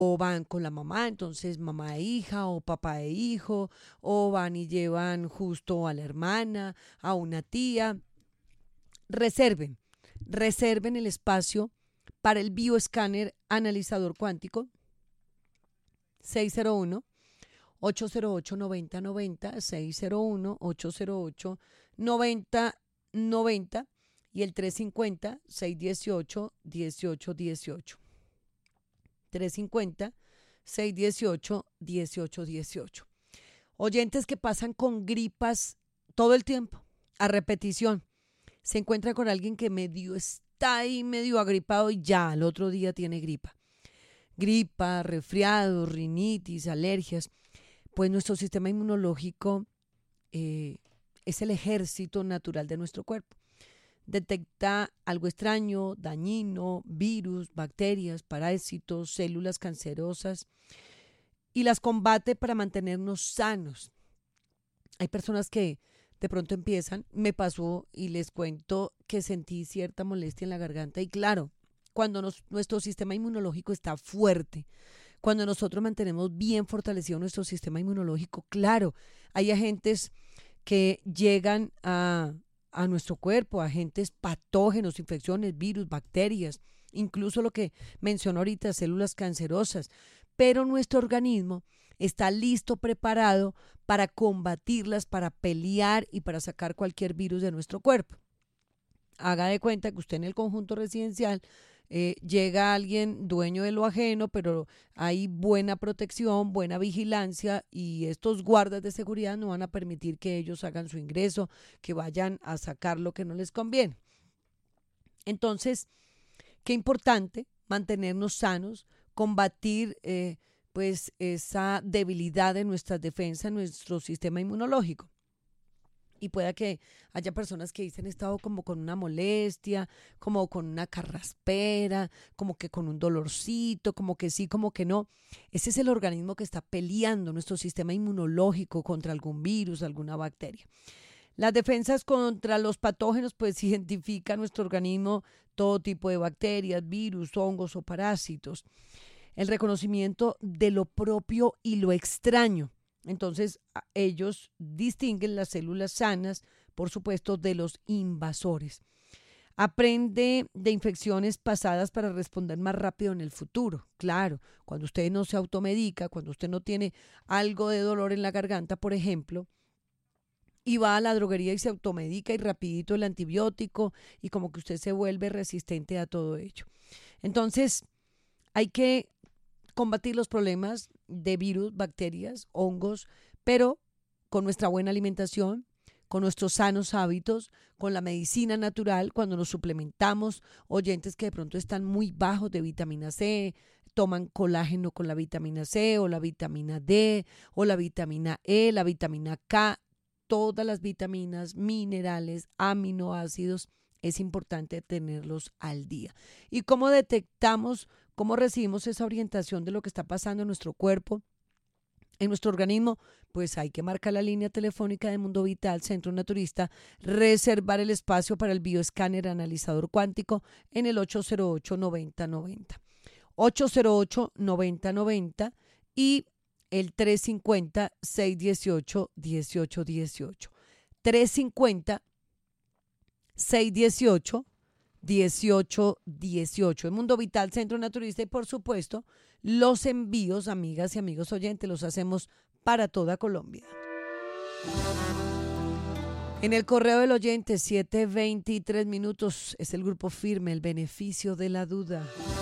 o van con la mamá, entonces mamá e hija o papá e hijo, o van y llevan justo a la hermana, a una tía. Reserven, reserven el espacio para el bioescáner analizador cuántico 601-808-9090, 601-808-9090 y el 350-618-1818. 350-618-1818. Oyentes que pasan con gripas todo el tiempo, a repetición. Se encuentra con alguien que medio está ahí, medio agripado y ya al otro día tiene gripa. Gripa, resfriados, rinitis, alergias. Pues nuestro sistema inmunológico es el ejército natural de nuestro cuerpo. Detecta algo extraño, dañino, virus, bacterias, parásitos, células cancerosas y las combate para mantenernos sanos. Hay personas que de pronto empiezan, me pasó y les cuento que sentí cierta molestia en la garganta y claro, cuando nuestro sistema inmunológico está fuerte, cuando nosotros mantenemos bien fortalecido nuestro sistema inmunológico, claro, hay agentes que llegan a nuestro cuerpo, agentes patógenos, infecciones, virus, bacterias, incluso lo que mencionó ahorita, células cancerosas, pero nuestro organismo está listo, preparado para combatirlas, para pelear y para sacar cualquier virus de nuestro cuerpo. Haga de cuenta que usted en el conjunto residencial llega alguien dueño de lo ajeno, pero hay buena protección, buena vigilancia y estos guardas de seguridad no van a permitir que ellos hagan su ingreso, que vayan a sacar lo que no les conviene. Entonces, qué importante mantenernos sanos, combatir pues esa debilidad de nuestras defensas, nuestro sistema inmunológico. Y pueda que haya personas que dicen estado como con una molestia, como con una carraspera, como que con un dolorcito, como que sí, como que no. Ese es el organismo que está peleando nuestro sistema inmunológico contra algún virus, alguna bacteria. Las defensas contra los patógenos pues identifica nuestro organismo todo tipo de bacterias, virus, hongos o parásitos. El reconocimiento de lo propio y lo extraño. Entonces, ellos distinguen las células sanas, por supuesto, de los invasores. Aprende de infecciones pasadas para responder más rápido en el futuro. Claro, cuando usted no se automedica, cuando usted no tiene algo de dolor en la garganta, por ejemplo, y va a la droguería y se automedica y rapidito el antibiótico y como que usted se vuelve resistente a todo ello. Entonces, hay que combatir los problemas de virus, bacterias, hongos, pero con nuestra buena alimentación, con nuestros sanos hábitos, con la medicina natural, cuando nos suplementamos, oyentes que de pronto están muy bajos de vitamina C, toman colágeno con la vitamina C o la vitamina D o la vitamina E, la vitamina K, todas las vitaminas, minerales, aminoácidos, es importante tenerlos al día. ¿Y cómo detectamos, cómo recibimos esa orientación de lo que está pasando en nuestro cuerpo, en nuestro organismo? Pues hay que marcar la línea telefónica de Mundo Vital, Centro Naturista, reservar el espacio para el bioescáner analizador cuántico en el 808-9090. 808-9090 y el 350-618-1818. 350-618-1818. El Mundo Vital, Centro Naturista y por supuesto los envíos, amigas y amigos oyentes, los hacemos para toda Colombia. En el correo del oyente 7:23 es el grupo firme, el beneficio de la duda.